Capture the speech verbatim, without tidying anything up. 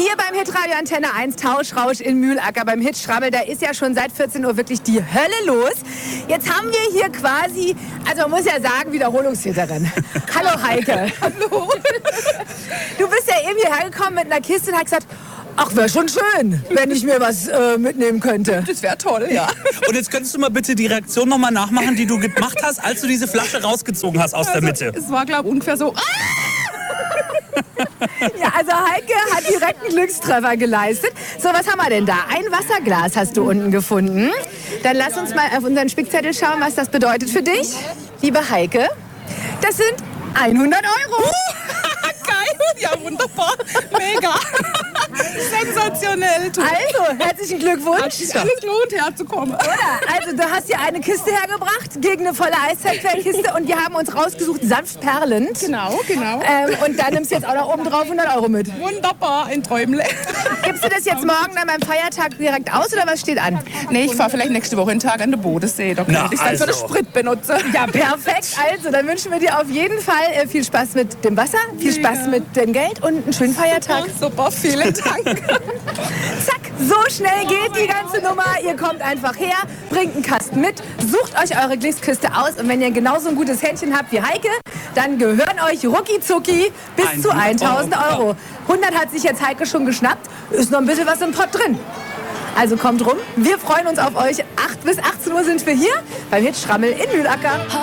Hier beim Hitradio Antenne eins, Tauschrausch in Mühlacker beim Hitschrabbel, da ist ja schon seit vierzehn Uhr wirklich die Hölle los. Jetzt haben wir hier quasi, also man muss ja sagen, Wiederholungstäterin. Hallo Heike. Hallo. Du bist ja eben hierher gekommen mit einer Kiste und hast gesagt, ach, wäre schon schön, wenn ich mir was äh, mitnehmen könnte. Das wäre toll, ja. Und jetzt könntest du mal bitte die Reaktion nochmal nachmachen, die du gemacht hast, als du diese Flasche rausgezogen hast aus also, der Mitte. Es war, glaube ich, ungefähr so. Ja, also Heike hat direkt einen Glückstreffer geleistet. So, was haben wir denn da? Ein Wasserglas hast du unten gefunden. Dann lass uns mal auf unseren Spickzettel schauen, was das bedeutet für dich. Liebe Heike, das sind hundert Euro. Geil, ja wunderbar, mega, sensationell. Toll. Also, herzlichen Glückwunsch. Hat sich alles lohnt, herzukommen. Oder? Also, du hast hier eine Kiste hergebracht gegen eine volle Eiszeitquellkiste und wir haben uns rausgesucht, sanft perlend. Genau, genau. Ähm, und dann nimmst du jetzt auch noch oben drauf hundert Euro mit. Wunderbar, ein Träumle. Gibst du das jetzt morgen dann beim Feiertag direkt aus oder was steht an? Nee, ich fahre vielleicht nächste Woche einen Tag an den Bodensee. Da Na, könnte ich dann für den also. Sprit benutzen. Ja, perfekt. Also, dann wünschen wir dir auf jeden Fall äh, viel Spaß mit dem Wasser, viel Spaß mit dem Geld und einen schönen Feiertag. Super, vielen Dank. Zack, so schnell geht die ganze Nummer. Ihr kommt einfach her, bringt einen Kasten mit, sucht euch eure Glückskiste aus und wenn ihr genauso ein gutes Händchen habt wie Heike, dann gehören euch rucki zucki bis zu tausend Euro. hundert hat sich jetzt Heike schon geschnappt, ist noch ein bisschen was im Pott drin. Also kommt rum, wir freuen uns auf euch. acht bis achtzehn Uhr sind wir hier beim Hitschrammel in Mühlacker.